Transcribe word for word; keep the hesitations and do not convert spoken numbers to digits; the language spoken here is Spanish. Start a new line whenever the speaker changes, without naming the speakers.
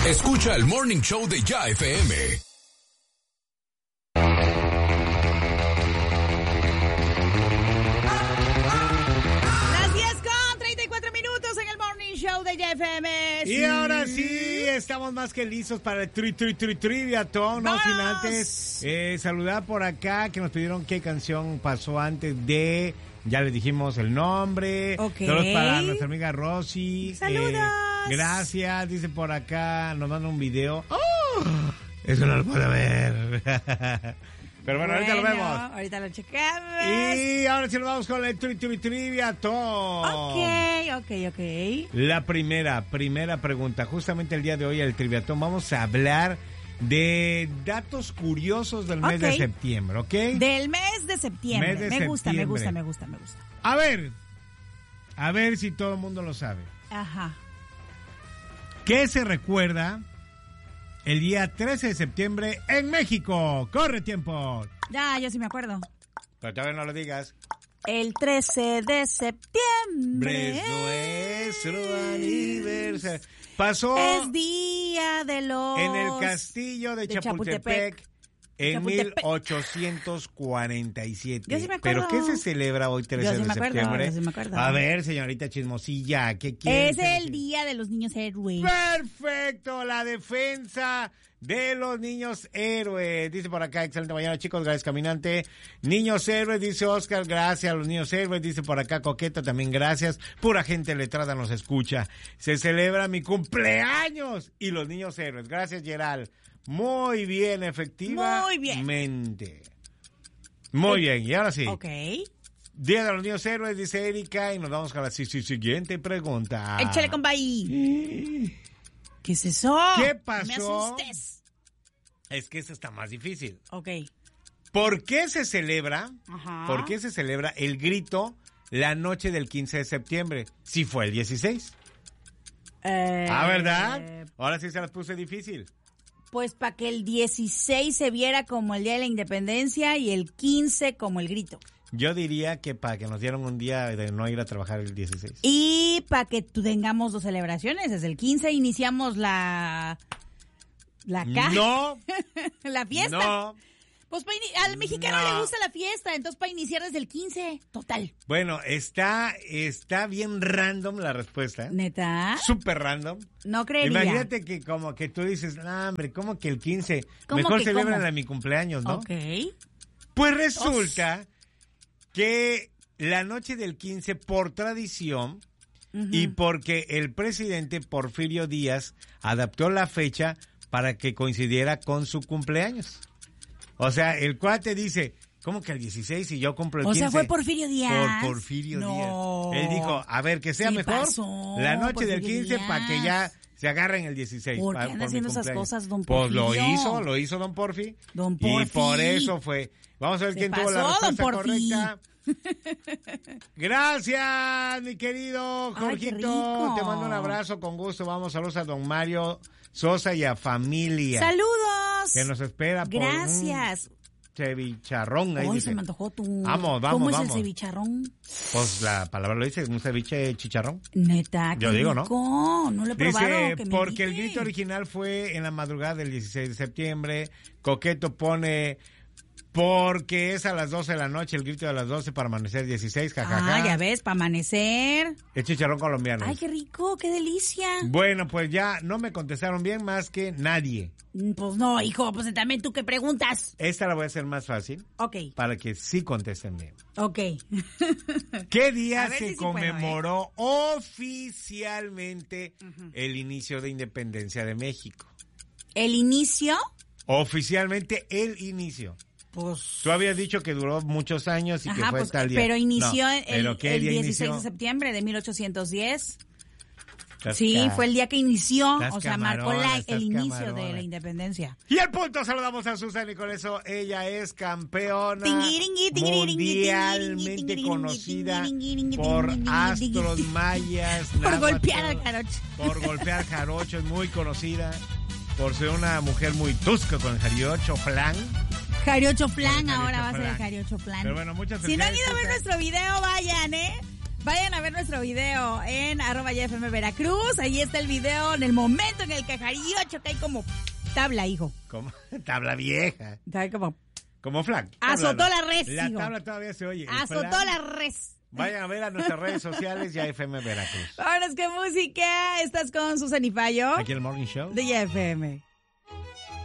Escucha el Morning Show de Ya F M.
Las diez con treinta y cuatro minutos en el Morning Show de Ya F M.
Y ahora sí, estamos más que listos para el tri, tri, tri, triviatón. No sin antes eh, saludar por acá que nos pidieron qué canción pasó antes de... Ya les dijimos el nombre.
Okay.
Saludos para nuestra amiga Rosy.
Saludos.
Eh, gracias, dice por acá, nos manda un video. ¡Oh! Eso no lo puede ver. Pero bueno, bueno, ahorita lo vemos.
Ahorita lo checamos.
Y ahora sí nos vamos con el tri, tri, triviatón.
Ok, ok, ok.
La primera, primera pregunta. Justamente el día de hoy, el triviatón, vamos a hablar de datos curiosos del mes
okay.
de septiembre, ¿ok?
Del mes de septiembre.
Mes de
me
septiembre.
gusta, me gusta, me gusta, me gusta.
A ver, a ver si todo el mundo lo sabe.
Ajá.
¿Qué se recuerda el día trece de septiembre en México? ¡Corre tiempo!
Ya, yo sí me acuerdo.
Pero todavía no lo digas.
El trece de septiembre
es nuestro aniversario. Pasó
es día de los...
en el castillo de, de Chapultepec, Chapultepec en Chapultepec. mil ochocientos cuarenta y siete.
Yo sí me acuerdo.
¿Pero qué se celebra hoy trece
sí
de
acuerdo,
septiembre?
Yo sí me acuerdo.
A ver, señorita chismosilla, ¿qué quiere?
Es el día de los niños héroes.
Perfecto, la defensa de los niños héroes. Dice por acá, excelente mañana, chicos, gracias, caminante. Niños héroes, dice Oscar, gracias a los niños héroes. Dice por acá Coqueta, también gracias. Pura gente letrada nos escucha. Se celebra mi cumpleaños y los niños héroes. Gracias, Gerald. Muy bien, efectivamente.
Muy bien.
Muy bien, y ahora sí.
Ok.
Día de los niños héroes, dice Erika, y nos vamos a la siguiente pregunta.
Échale, compa ahí. ¿Qué es eso?
¿Qué pasó?
Me asustes.
Es que eso está más difícil.
Ok.
¿Por qué se celebra?
Ajá.
¿Por qué se celebra el grito la noche del quince de septiembre? Si fue el dieciséis.
Eh,
ah, ¿verdad? Ahora sí se las puse difícil.
Pues para que el dieciséis se viera como el Día de la Independencia y el quince como el grito.
Yo diría que para que nos dieran un día de no ir a trabajar el dieciséis.
Y para que tengamos dos celebraciones. Desde el quince iniciamos la... La ca...
No.
la fiesta.
No.
Pues pa al mexicano
no.
le gusta la fiesta, entonces para iniciar desde el quince. Total.
Bueno, está, está bien random la respuesta.
¿Neta?
Súper random.
No creería.
Imagínate que como que tú dices, no, hombre, ¿cómo que el quince?
¿Cómo
Mejor
que
celebran
cómo?
a mi cumpleaños, ¿no?
Ok.
Pues resulta que la noche del quince, por tradición, uh-huh. y porque el presidente Porfirio Díaz adaptó la fecha para que coincidiera con su cumpleaños. O sea, el cuate dice, ¿cómo que el dieciséis y yo cumplo el
o
quince?
O sea, fue Porfirio Díaz.
Por Porfirio
no.
Díaz. Él dijo, a ver, que sea
sí
mejor
pasó,
la noche
Porfirio
del quince
Díaz.
para que ya se agarren el dieciséis.
¿Por qué
pa,
anda
por
haciendo esas cosas, don
Porfirio? Pues lo
Porfirio.
hizo, lo hizo don Porfi.
Don Porfi.
Y por eso fue. Vamos a ver
se
quién
pasó,
tuvo la respuesta
don Porfi.
correcta. Gracias, mi querido Jorgito.
Ay,
te mando un abrazo con gusto. Vamos, saludos a don Mario Sosa y a familia.
Saludos.
Que nos espera por
Gracias.
un cevicharrón. Ahí
Hoy
dice.
se me antojó tu...
Vamos, vamos,
¿Cómo es
vamos.
el cevicharrón?
Pues la palabra lo dice, un ceviche chicharrón.
Neta,
yo digo, ¿no?
No lo he probado.
Dice,
que me
porque
invite.
el grito original fue en la madrugada del dieciséis de septiembre. Coqueto pone, porque es a las doce de la noche, el grito de las doce para amanecer dieciséis, jajaja.
Ah, ya ves, para amanecer.
El chicharrón colombiano.
Ay, qué rico, qué delicia.
Bueno, pues ya no me contestaron bien más que nadie.
Pues no, hijo, pues también tú qué preguntas.
Esta la voy a hacer más fácil.
Ok.
Para que sí contesten bien.
Ok.
¿Qué día se
si sí
conmemoró
puedo, ¿eh?
oficialmente uh-huh. el inicio de independencia de México?
¿El inicio?
Oficialmente el inicio.
Pues...
Tú habías dicho que duró muchos años y
Ajá,
que fue
pues,
tal día.
Pero inició
no,
el,
¿pero qué
el
día
dieciséis
inició?
de septiembre de mil ochocientos diez.
Estás
sí,
ca...
fue el día que inició,
estás
o sea,
camarona,
marcó la, el inicio
camarona.
de la independencia.
Y al punto saludamos a Susana y con eso ella es campeona
Tingiringui, tingiringui,
mundialmente
tingiringui,
conocida
tingiringui,
por
tingiringui,
astros mayas.
Por
náhuatl,
golpear al jarocho.
Por golpear jarocho, es muy conocida por ser una mujer muy tusca con el jarocho flan.
Jariocho Flan,
Jariocho
ahora va a ser
Flan.
el Jariocho Flan.
Pero bueno, muchas
Si no han
felicidades,
ido a ver
Susana.
nuestro video, vayan, ¿eh? Vayan a ver nuestro video en arroba Y F M Veracruz. Ahí está el video en el momento en el que Jariocho cae como tabla, hijo.
Como tabla vieja.
Cae como...
Como flag.
Azotó la res,
La
hijo.
tabla todavía se oye.
Azotó
Flag.
la res.
Vayan a ver a nuestras redes sociales, Ya F M Veracruz.
Vámonos, qué música. Estás con Susan y Fallo.
Aquí el Morning Show.
De Ya F M.